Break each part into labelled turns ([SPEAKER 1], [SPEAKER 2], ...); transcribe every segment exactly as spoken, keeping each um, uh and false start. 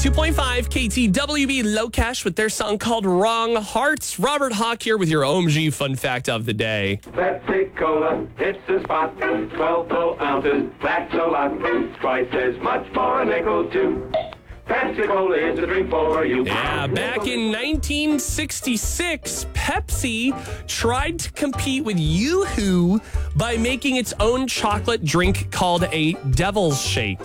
[SPEAKER 1] ninety-two point five K T W B Low Cash with their song called Wrong Hearts. Robert Hawk here with your O M G fun fact of the day.
[SPEAKER 2] Pepsi Cola, it's the spot. twelve full ounces, that's a lot. Twice as much for a nickel, too. Pepsi Cola is a drink for you.
[SPEAKER 1] Yeah, back in nineteen sixty-six, Pepsi tried to compete with Yoo-Hoo by making its own chocolate drink called a Devil's Shake.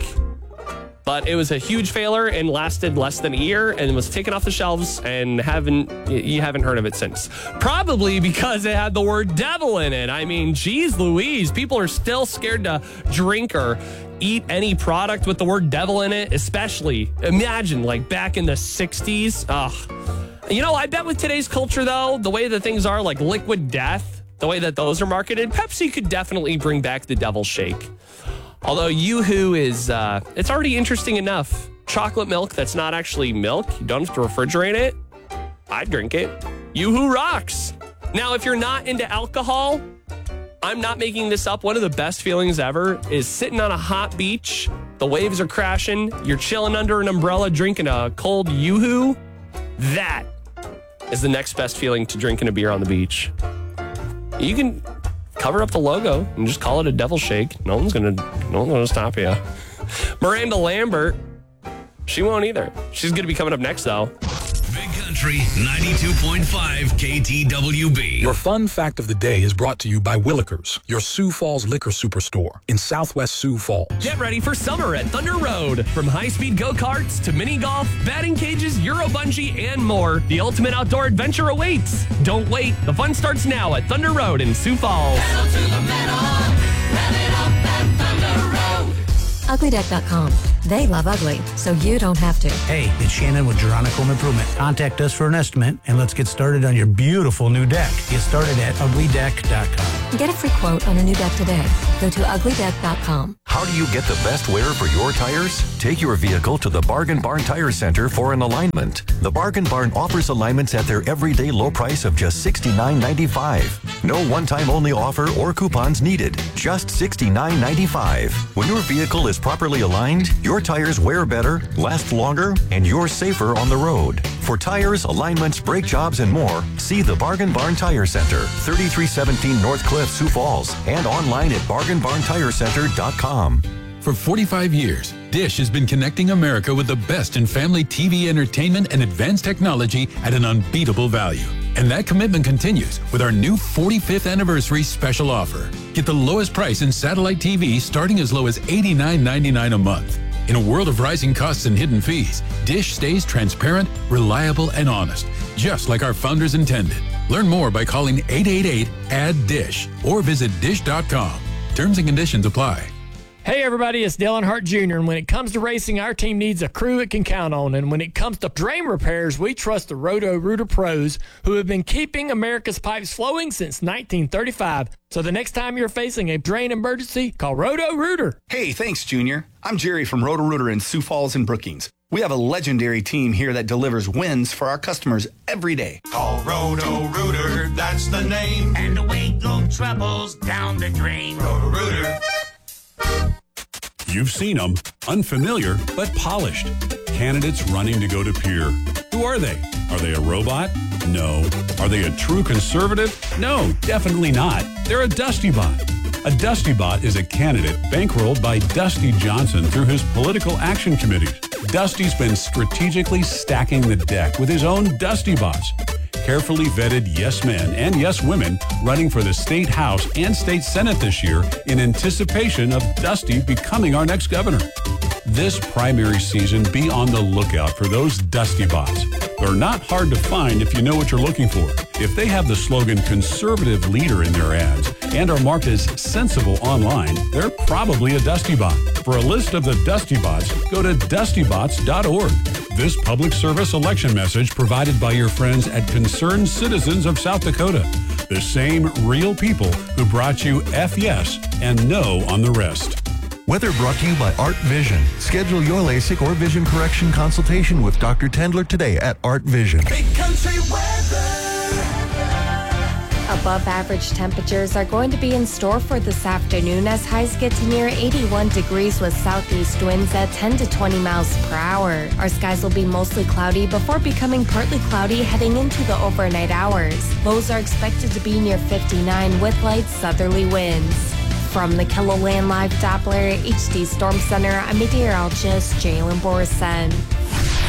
[SPEAKER 1] But it was a huge failure and lasted less than a year and was taken off the shelves and haven't you haven't heard of it since. Probably because it had the word devil in it. I mean, geez Louise, people are still scared to drink or eat any product with the word devil in it, especially, imagine, like back in the sixties. Ugh. You know, I bet with today's culture, though, the way that things are, like liquid death, the way that those are marketed, Pepsi could definitely bring back the Devil's Shake. Although Yoo-Hoo is, uh, it's already interesting enough. Chocolate milk that's not actually milk. You don't have to refrigerate it. I'd drink it. Yoo-Hoo rocks. Now, if you're not into alcohol, I'm not making this up. One of the best feelings ever is sitting on a hot beach. The waves are crashing. You're chilling under an umbrella, drinking a cold Yoo-Hoo. That is the next best feeling to drinking a beer on the beach. You can cover up the logo and just call it a Devil's Shake. No one's gonna, no one's gonna stop you. Miranda Lambert, she won't either. She's gonna be coming up next, though.
[SPEAKER 3] Big Country ninety-two point five K T W B.
[SPEAKER 4] Your fun fact of the day is brought to you by Willikers, your Sioux Falls liquor superstore in Southwest Sioux Falls.
[SPEAKER 1] Get ready for summer at Thunder Road. From high-speed go-karts to mini golf, batting cages, Euro bungee, and more, the ultimate outdoor adventure awaits. Don't wait. The fun starts now at Thunder Road in Sioux Falls.
[SPEAKER 5] Pedal to the metal, rev it up at Thunder Road.
[SPEAKER 6] ugly deck dot com. They love ugly, so you don't have to.
[SPEAKER 7] Hey, it's Shannon with Geronica Home Improvement. Contact us for an estimate, and let's get started on your beautiful new deck. Get started at ugly deck dot com.
[SPEAKER 6] Get a free quote on a new deck today. Go to ugly deck dot com.
[SPEAKER 8] How do you get the best wear for your tires? Take your vehicle to the Bargain Barn Tire Center for an alignment. The Bargain Barn offers alignments at their everyday low price of just sixty-nine ninety-five. No one-time only offer or coupons needed. Just sixty-nine ninety-five. When your vehicle is properly aligned, your tires wear better, last longer, and you're safer on the road. For tires, alignments, brake jobs, and more, see the Bargain Barn Tire Center, thirty-three seventeen North Cliff, Sioux Falls, and online at bargain barn tire center dot com.
[SPEAKER 9] For forty-five years, Dish has been connecting America with the best in family T V entertainment and advanced technology at an unbeatable value. And that commitment continues with our new forty-fifth anniversary special offer. Get the lowest price in satellite T V starting as low as eighty-nine ninety-nine a month. In a world of rising costs and hidden fees, Dish stays transparent, reliable, and honest, just like our founders intended. Learn more by calling eight eight eight, A D D I S H or visit dish dot com. Terms and conditions apply.
[SPEAKER 10] Hey everybody, it's Dale Earnhardt Junior And when it comes to racing, our team needs a crew it can count on. And when it comes to drain repairs, we trust the Roto-Rooter pros who have been keeping America's pipes flowing since nineteen thirty-five. So the next time you're facing a drain emergency, call Roto-Rooter.
[SPEAKER 11] Hey, thanks, Junior. I'm Jerry from Roto-Rooter in Sioux Falls and Brookings. We have a legendary team here that delivers wins for our customers every day.
[SPEAKER 5] Call Roto-Rooter, that's the name. And away go troubles down the drain. Roto-Rooter.
[SPEAKER 12] You've seen them. Unfamiliar, but polished. Candidates running to go to Peer. Who are they? Are they a robot? No. Are they a true conservative? No, definitely not. They're a Dusty Bot. A Dusty Bot is a candidate bankrolled by Dusty Johnson through his political action committees. Dusty's been strategically stacking the deck with his own Dusty Bots. Carefully vetted yes men and yes women running for the state house and state senate this year in anticipation of Dusty becoming our next governor. This primary season, be on the lookout for those Dusty Bots. They're not hard to find if you know what you're looking for. If they have the slogan conservative leader in their ads and are marked as sensible online, they're probably a Dusty Bot. For a list of the Dusty Bots, go to dusty bots dot org. This public service election message provided by your friends at Concerned Citizens of South Dakota, the same real people who brought you F yes and no on the rest.
[SPEAKER 13] Weather brought to you by Art Vision. Schedule your LASIK or vision correction consultation with Doctor Tendler today at Art Vision.
[SPEAKER 5] Big country weather.
[SPEAKER 14] A Above average temperatures are going to be in store for this afternoon as highs get to near eighty-one degrees with southeast winds at ten to twenty miles per hour. Our skies will be mostly cloudy before becoming partly cloudy heading into the overnight hours. Lows are expected to be near fifty-nine with light southerly winds. From the KELOLAND Live Doppler H D Storm Center, I'm meteorologist Jalen Borson.